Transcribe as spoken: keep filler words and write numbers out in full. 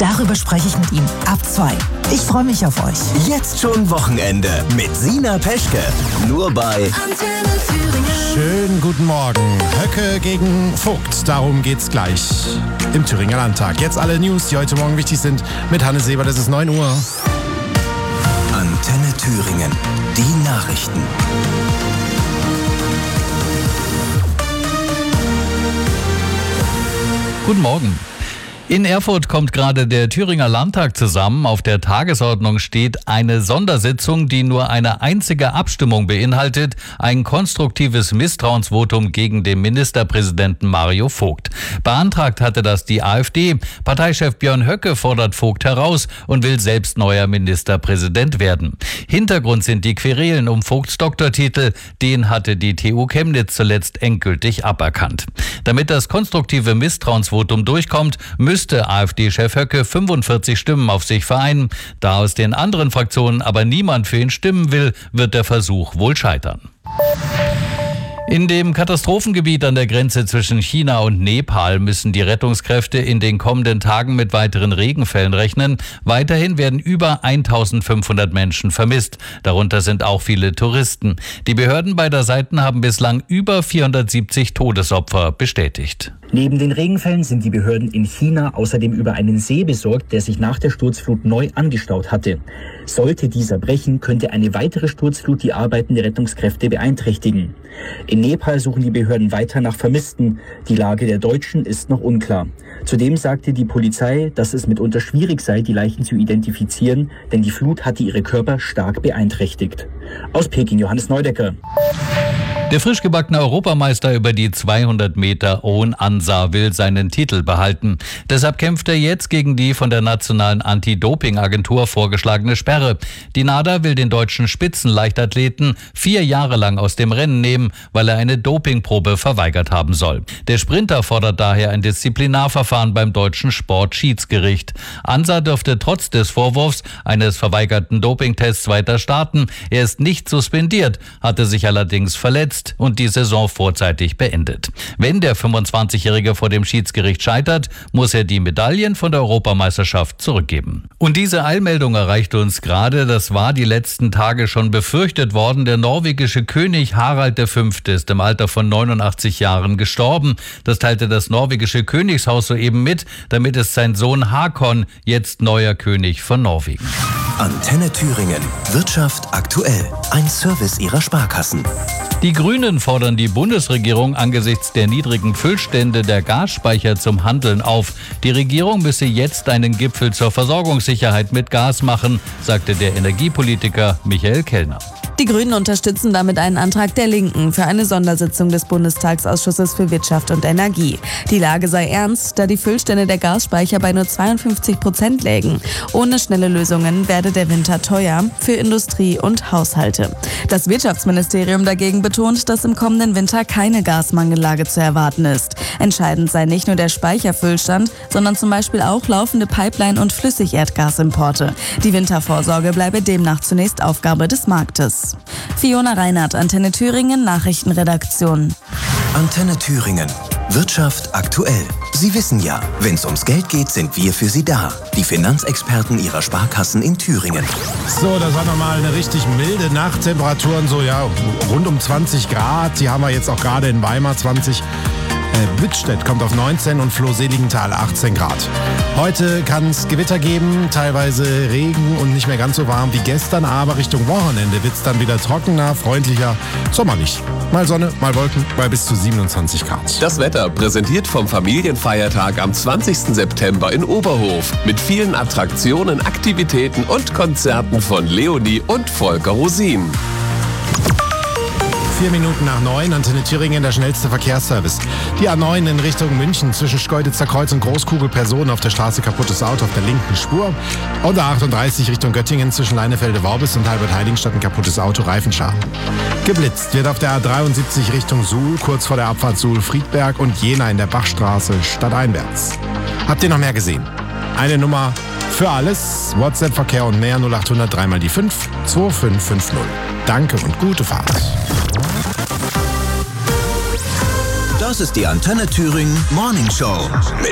Darüber spreche ich mit ihm ab zwei. Ich freue mich auf euch. Jetzt schon Wochenende mit Sina Peschke. Nur bei Antenne Thüringen. Schönen guten Morgen. Höcke gegen Vogt. Darum geht's gleich im Thüringer Landtag. Jetzt alle News, die heute Morgen wichtig sind, mit Hanne Seber. Das ist neun Uhr. Antenne Thüringen. Die Nachrichten. Guten Morgen. In Erfurt kommt gerade der Thüringer Landtag zusammen. Auf der Tagesordnung steht eine Sondersitzung, die nur eine einzige Abstimmung beinhaltet, ein konstruktives Misstrauensvotum gegen den Ministerpräsidenten Mario Vogt. Beantragt hatte das die AfD. Parteichef Björn Höcke fordert Vogt heraus und will selbst neuer Ministerpräsident werden. Hintergrund sind die Querelen um Vogts Doktortitel. Den hatte die T U Chemnitz zuletzt endgültig aberkannt. Damit das konstruktive Misstrauensvotum durchkommt, müsste AfD-Chef Höcke fünfundvierzig Stimmen auf sich vereinen. Da aus den anderen Fraktionen aber niemand für ihn stimmen will, wird der Versuch wohl scheitern. In dem Katastrophengebiet an der Grenze zwischen China und Nepal müssen die Rettungskräfte in den kommenden Tagen mit weiteren Regenfällen rechnen. Weiterhin werden über eintausendfünfhundert Menschen vermisst. Darunter sind auch viele Touristen. Die Behörden beider Seiten haben bislang über vierhundertsiebzig Todesopfer bestätigt. Neben den Regenfällen sind die Behörden in China außerdem über einen See besorgt, der sich nach der Sturzflut neu angestaut hatte. Sollte dieser brechen, könnte eine weitere Sturzflut die Arbeiten der Rettungskräfte beeinträchtigen. In Nepal suchen die Behörden weiter nach Vermissten. Die Lage der Deutschen ist noch unklar. Zudem sagte die Polizei, dass es mitunter schwierig sei, die Leichen zu identifizieren, denn die Flut hatte ihre Körper stark beeinträchtigt. Aus Peking, Johannes Neudecker. Der frisch gebackene Europameister über die zweihundert Meter Owen Ansah will seinen Titel behalten. Deshalb kämpft er jetzt gegen die von der nationalen Anti-Doping-Agentur vorgeschlagene Sperre. Die NADA will den deutschen Spitzenleichtathleten vier Jahre lang aus dem Rennen nehmen, weil er eine Dopingprobe verweigert haben soll. Der Sprinter fordert daher ein Disziplinarverfahren beim deutschen Sportschiedsgericht. Ansah dürfte trotz des Vorwurfs eines verweigerten Dopingtests weiter starten. Er ist nicht suspendiert, hatte sich allerdings verletzt und die Saison vorzeitig beendet. Wenn der fünfundzwanzigjährige vor dem Schiedsgericht scheitert, muss er die Medaillen von der Europameisterschaft zurückgeben. Und diese Eilmeldung erreicht uns gerade, das war die letzten Tage schon befürchtet worden. Der norwegische König Harald der Fünfte ist im Alter von neunundachtzig Jahren gestorben. Das teilte das norwegische Königshaus soeben mit. Damit ist sein Sohn Hakon jetzt neuer König von Norwegen. Antenne Thüringen. Wirtschaft aktuell. Ein Service ihrer Sparkassen. Die Grünen fordern die Bundesregierung angesichts der niedrigen Füllstände der Gasspeicher zum Handeln auf. Die Regierung müsse jetzt einen Gipfel zur Versorgungssicherheit mit Gas machen, sagte der Energiepolitiker Michael Kellner. Die Grünen unterstützen damit einen Antrag der Linken für eine Sondersitzung des Bundestagsausschusses für Wirtschaft und Energie. Die Lage sei ernst, da die Füllstände der Gasspeicher bei nur zweiundfünfzig Prozent lägen. Ohne schnelle Lösungen werde der Winter teuer für Industrie und Haushalte. Das Wirtschaftsministerium dagegen betont, dass im kommenden Winter keine Gasmangellage zu erwarten ist. Entscheidend sei nicht nur der Speicherfüllstand, sondern zum Beispiel auch laufende Pipeline- und Flüssigerdgasimporte. Die Wintervorsorge bleibe demnach zunächst Aufgabe des Marktes. Fiona Reinhardt, Antenne Thüringen, Nachrichtenredaktion. Antenne Thüringen. Wirtschaft aktuell. Sie wissen ja, wenn es ums Geld geht, sind wir für Sie da. Die Finanzexperten Ihrer Sparkassen in Thüringen. So, das war nochmal eine richtig milde Nacht. Temperaturen so, ja, rund um zwanzig Grad. Die haben wir jetzt auch gerade in Weimar zwanzig. Äh, Wittstedt kommt auf neunzehn und Floh-Seligenthal achtzehn Grad. Heute kann es Gewitter geben, teilweise Regen und nicht mehr ganz so warm wie gestern, aber Richtung Wochenende wird es dann wieder trockener, freundlicher, sommerlich. Mal Sonne, mal Wolken, bei bis zu siebenundzwanzig Grad. Das Wetter präsentiert vom Familienfeiertag am zwanzigsten September in Oberhof mit vielen Attraktionen, Aktivitäten und Konzerten von Leonie und Volker Rosin. Vier Minuten nach neun, Antenne Thüringen, der schnellste Verkehrsservice. Die A neun in Richtung München zwischen Schkeuditzer Kreuz und Großkugel, Personen auf der Straße, kaputtes Auto auf der linken Spur. Und A achtunddreißig Richtung Göttingen zwischen Leinefelde-Worbis und Halbert-Heiligenstadt ein kaputtes Auto, Reifenschaden. Geblitzt wird auf der A dreiundsiebzig Richtung Suhl, kurz vor der Abfahrt Suhl-Friedberg und Jena in der Bachstraße stadteinwärts. Habt ihr noch mehr gesehen? Eine Nummer für alles, WhatsApp-Verkehr und mehr null achthundert drei mal die fünf zwei fünf fünf null. Danke und gute Fahrt. Das ist die Antenne Thüringen Morning Show mit